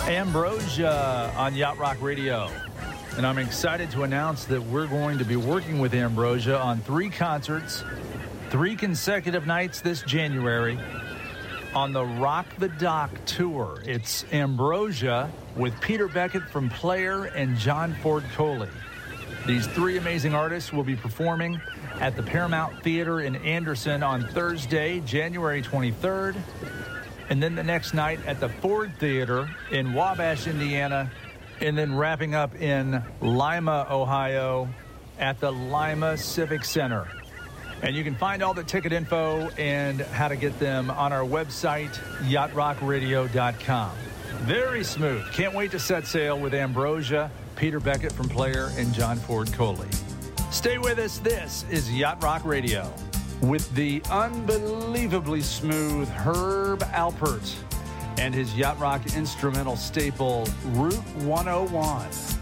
Ambrosia on Yacht Rock Radio. And I'm excited to announce that we're going to be working with Ambrosia on 3 concerts, 3 consecutive nights this January on the Rock the Dock tour. It's Ambrosia with Peter Beckett from Player and John Ford Coley. These 3 amazing artists will be performing at the Paramount Theater in Anderson on Thursday, January 23rd. And then the next night at the Ford Theater in Wabash, Indiana. And then wrapping up in Lima, Ohio at the Lima Civic Center. And you can find all the ticket info and how to get them on our website, yachtrockradio.com. Very smooth. Can't wait to set sail with Ambrosia, Peter Beckett from Player, and John Ford Coley. Stay with us. This is Yacht Rock Radio with the unbelievably smooth Herb Alpert and his Yacht Rock instrumental staple, Route 101.